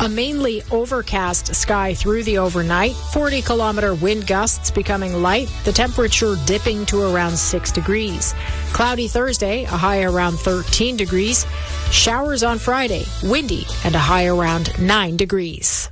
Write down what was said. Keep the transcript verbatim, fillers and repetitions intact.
A mainly overcast sky through the overnight. forty kilometer wind gusts becoming light. The temperature dipping to around six degrees. Cloudy Thursday, a high around thirteen degrees. Showers on Friday, windy, and a high around nine degrees.